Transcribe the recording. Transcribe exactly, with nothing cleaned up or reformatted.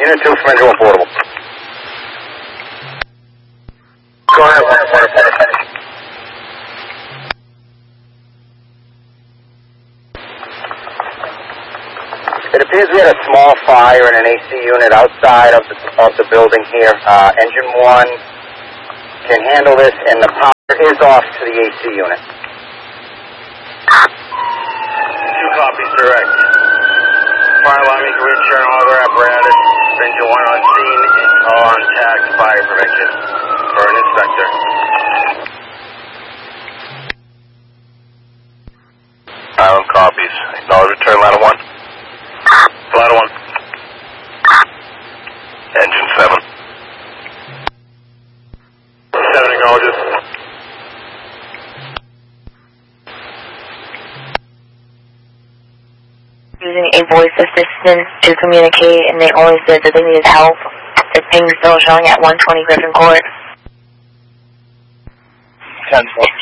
Unit two from Engine one Portable. Go ahead, one, one, one. It appears we had a small fire in an A C unit outside of the, of the building here. Uh, engine one can handle this, and the power is off to the A C unit. Two copies, direct. Fire alarm, grid, sharing all other apparatus. Engine one on scene, contact fire prevention for an inspector. Island copies. Acknowledge return, ladder one. Ladder one. Engine seven. Seven acknowledges. Using a voice assistant to communicate, and they only said that they needed help. Their ping still showing at one twenty Griffin Court. ten four.